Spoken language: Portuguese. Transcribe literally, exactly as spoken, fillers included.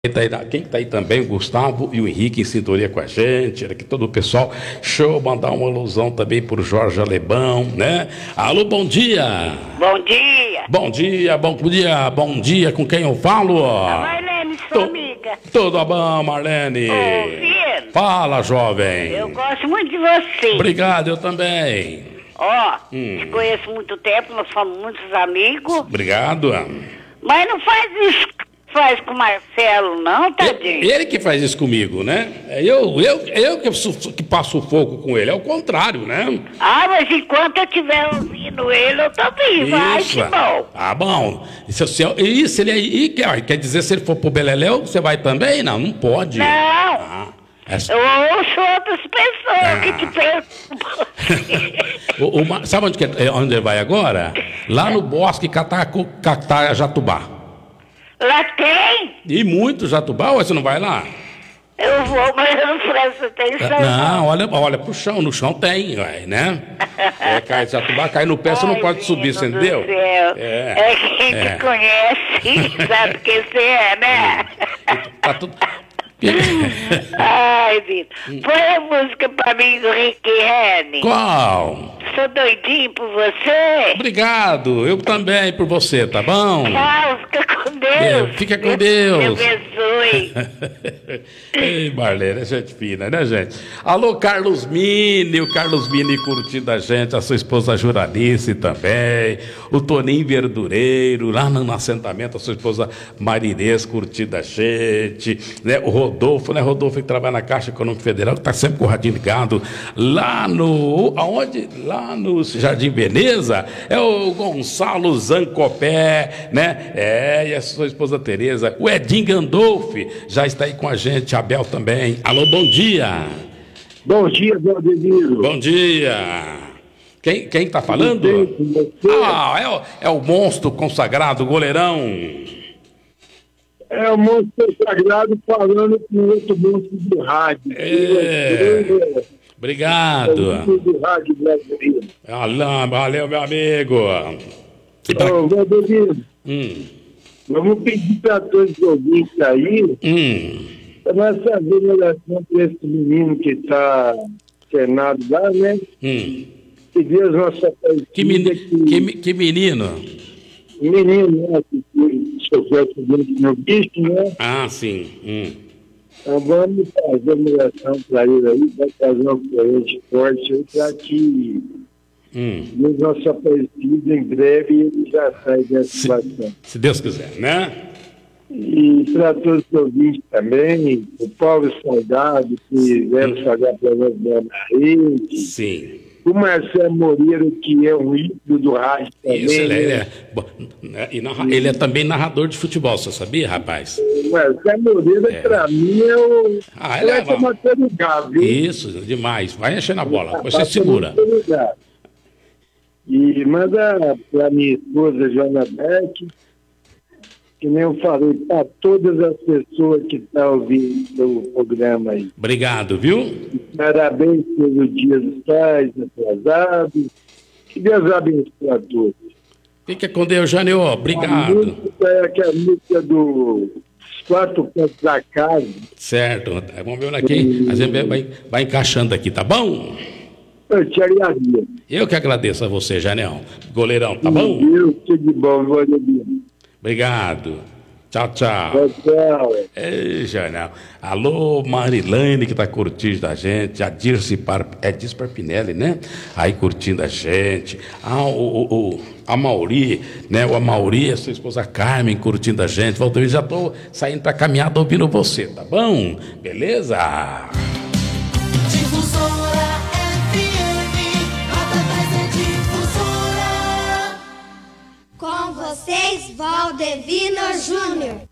Quem tá aí, quem tá aí também, o Gustavo e o Henrique em sintonia com a gente, aqui todo o pessoal. Show, mandar uma alusão também por Jorge Alebão, né? Alô, bom dia! Bom dia! Bom dia, bom dia, bom dia, com quem eu falo? A Marlene, sua Tu- amiga. Tudo bom, Marlene? Ô, filho, Fala, jovem. eu gosto muito de você. Obrigado, eu também. Ó, Hum. te conheço há muito tempo, nós somos muitos amigos. Obrigado. Mas não faz isso que faz com o Marcelo, não, tadinho. Ele, ele que faz isso comigo, né? É Eu, eu, eu que, su- que passo o fogo com ele, é o contrário, né? Ah, mas enquanto eu estiver ouvindo ele, eu tô viva. Ai, que bom. Ah, bom. Isso, se, isso ele aí quer, quer dizer, se ele for pro Beleléu, você vai também? Não, não pode. Não, Ah, é- eu ouço outras pessoas Ah. que te perguntam. o, o Ma- sabe onde, que, é- onde ele vai agora? Lá no bosque Catacu- Catajatubá. Lá tem? E muito Jatubá, ou você não vai lá? Eu vou, mas eu não presto atenção. Não, olha, olha pro chão, no chão tem, ué, né? É, cai, Jatubá cai no pé, você não Ai, pode subir, você menino do entendeu? céu. É, É quem é. te conhece, sabe quem você é, né? Tá tudo... Ai, Vitor. Põe a música pra mim do Rick Rennie. Qual? Sou doidinho por você. Obrigado, eu também por você, tá bom? Tchau, fica com Deus. É, fica com Deus. Deus abençoe. Ei, Marlene, é gente fina, né, gente? Alô, Carlos Mini, o Carlos Mini curtindo a gente, a sua esposa Juralice também, o Toninho Verdureiro, lá no, no assentamento, a sua esposa Marinês curtindo a gente, né? O Rodolfo, né? Rodolfo que trabalha na Caixa Econômica Federal, que tá sempre com o radinho ligado, lá no, aonde? Lá no Jardim Veneza, é o Gonçalo Zancopé, né? É, e a sua esposa Tereza, o Edinho Gandolfi já está aí com a gente, a Abel também. Alô, bom dia. Bom dia, Valdemiro. Bom dia. Quem, quem tá falando? Tudo bem com você? Ah, é o, é o monstro consagrado, o goleirão. É o monstro sagrado falando com outro monstro do rádio. É. É Obrigado. o monstro do rádio brasileiro. Alô, valeu, meu amigo. E pra- Ô, Valdemiro, Hum, vamos pedir para todos os ouvintes aí hum. para nós fazer uma oração para esse menino que está internado lá, né? Hum. Que Deus nossa Que, meni, que, me- que menino? menino, né? Que sofreu acidente no bicho, né? Ah, sim. Hum. Então vamos fazer uma oração para ele aí, vai fazer uma corrente forte aí para que Hum. Deus nosso aparecido em breve ele já sai dessa Se- situação. Se Deus quiser, né? E para todos os ouvintes também, o Paulo Soldado, que deve pagar para nós na rede, Sim. o Marcelo Moreira, que é um ídolo do rádio também. Isso, ele, ele né? é, bom, né, e narra- ele é também narrador de futebol, você sabia, rapaz? O Marcelo Moreira, É. para mim, é o. Ah, ele ele é vai tomar todo lugar, viu? Isso, demais. Vai encher na bola, depois você Vai segura. tomar todo lugar. E manda para minha esposa, Joana Beck, que nem eu falei, para todas as pessoas que estão ouvindo o programa aí. Obrigado, viu? Parabéns pelo Dia dos Pais, atrasado. Que Deus abençoe a todos. Fica com Deus, Jânio. A Obrigado. música é aquela música dos quatro cantos da casa. Certo. Vamos ver aqui. A gente vai, vai encaixando aqui, tá bom? Eu te agradeço. Eu que agradeço a você, Janião. Goleirão, tá bom? Deus, tudo de bom, Valdemiro. Obrigado. Tchau, tchau. Tchau, tchau. Ei, Janel. Alô, Marilane, que tá curtindo a gente. A Dirce Par... é Dirce Parpinelli, né? Aí curtindo a gente. Ah, o, o, o a Mauri, né? O Amauri, a sua esposa Carmen curtindo a gente. Valdomiro, já tô saindo pra caminhada ouvindo você, tá bom? Beleza? Difusora F M, nota dez é difusora. Com vocês, Valdevino Júnior.